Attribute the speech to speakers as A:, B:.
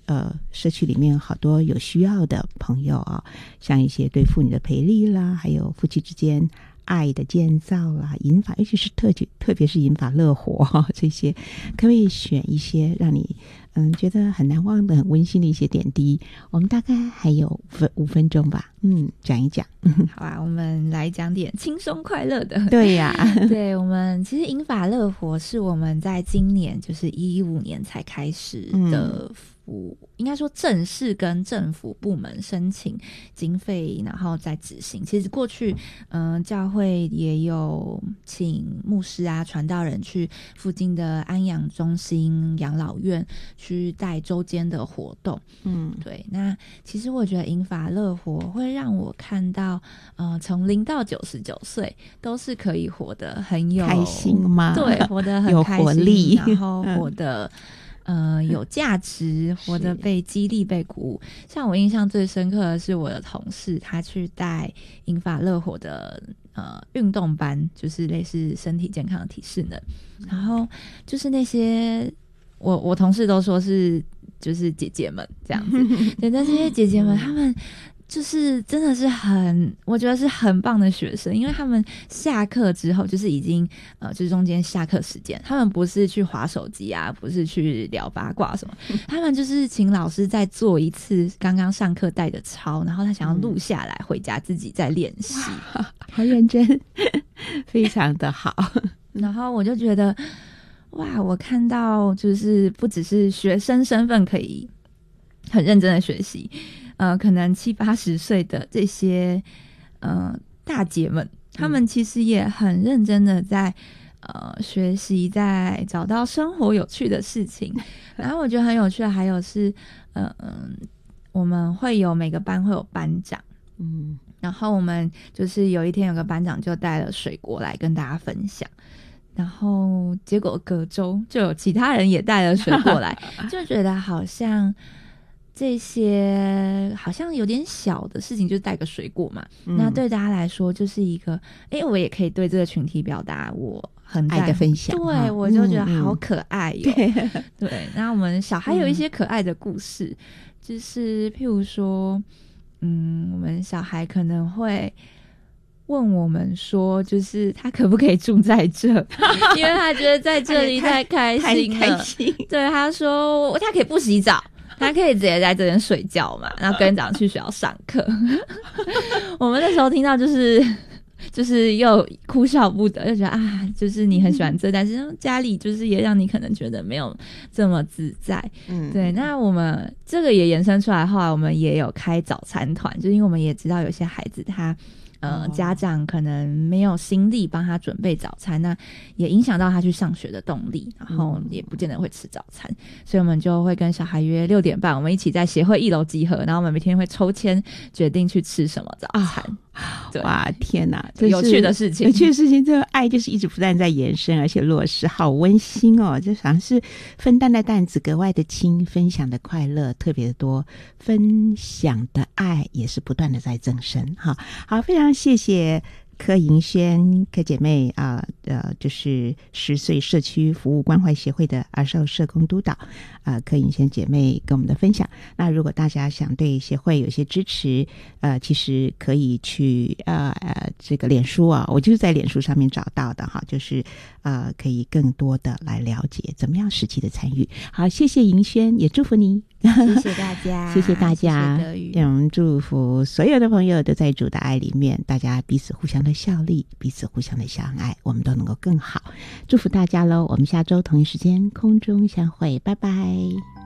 A: 社区里面好多有需要的朋友啊，像一些对妇女的培力啦，还有夫妻之间爱的建造啦，银发，尤其是特别是银发乐活这些，可不可以选一些让你觉得很难忘的、很温馨的一些点滴？我们大概还有5分钟吧，讲一讲。
B: 好啊，我们来讲点轻松快乐的。
A: 对呀，
B: 对，我们其实银发乐活是我们在今年就是2015年才开始的应该说正式跟政府部门申请经费，然后再执行。其实过去教会也有请牧师啊、传道人去附近的安养中心、养老院去带周间的活动。对。那其实我觉得银发乐活会让我看到从0到99岁都是可以活得很有
A: 开心吗？
B: 对，活得很开心，有活力，然后活得有价值，活得被激励、被鼓舞。像我印象最深刻的是我的同事，他去带银发乐活的运动班，就是类似身体健康的体适能。然后就是那些我同事都说是就是姐姐们这样子，对，但这些姐姐们她们就是真的是我觉得是很棒的学生，因为他们下课之后就是已经就是中间下课时间，他们不是去滑手机啊，不是去聊八卦什么，他们就是请老师再做一次刚刚上课带的操，然后他想要录下来回家自己再练习。
A: 好认真，非常的好。
B: 然后我就觉得哇，我看到就是不只是学生身份可以很认真的学习，可能70、80岁的这些大姐们，她们其实也很认真的在学习，在找到生活有趣的事情。然后我觉得很有趣的还有是我们会有每个班会有班长，然后我们就是有一天有个班长就带了水果来跟大家分享，然后结果隔周就有其他人也带了水果来，就觉得好像这些好像有点小的事情，就是带个水果嘛，那对大家来说就是一个我也可以对这个群体表达我很
A: 爱的分享。
B: 对，我就觉得好可爱哟。对，那我们小孩有一些可爱的故事，就是譬如说我们小孩可能会问我们说，就是他可不可以住在这，因为他觉得在这里太开心了。对，他说他可以不洗澡，他可以直接在这边睡觉嘛，然后跟早上去学校上课。我们那时候听到就是又哭笑不得，就觉得就是你很喜欢这，但是家里就是也让你可能觉得没有这么自在。对，那我们这个也延伸出来，后来我们也有开早餐团，就是因为我们也知道有些孩子他家长可能没有心力帮他准备早餐，那也影响到他去上学的动力，然后也不见得会吃早餐，所以我们就会跟小孩约6点半，我们一起在协会1楼集合，然后我们每天会抽签决定去吃什么早餐。对，
A: 哇，天哪，
B: 有趣的事情，
A: 有趣的事情，这个爱就是一直不断在延伸，而且落实，好温馨哦！就好像是分担的担子格外的轻，分享的快乐特别的多，分享的爱也是不断的在增生。好，非常谢谢柯银轩柯姐妹就是10岁社区服务关怀协会的儿少社工督导柯银轩姐妹跟我们的分享。那如果大家想对协会有些支持，其实可以去这个脸书我就是在脸书上面找到的就是可以更多的来了解怎么样实际的参与。好，谢谢银轩，也祝福你。
B: 谢谢大家，
A: 谢谢大家，
B: 谢谢德语。
A: 让我们祝福所有的朋友都在主的爱里面，大家彼此互相的效力，彼此互相的相爱，我们都能够更好。祝福大家喽！我们下周同一时间空中相会，拜拜。